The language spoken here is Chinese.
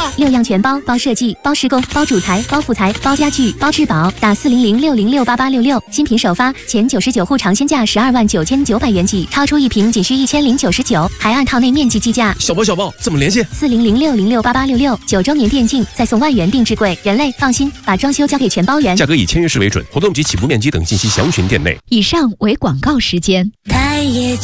6样全包，包设计，包施工，包主材，包辅材，包家具，包质保。打40060688866，新品首发前99户尝鲜价129900元起，超出1瓶仅需1099，还按套内面积计价。 小报，怎么联系 ？40060688866，9周年电竞再送万元定制柜，人类放心，把装修交给全包员。 价格以签约时为准，活动及起步面积等信息详询店内。 以上为广告时间。 开业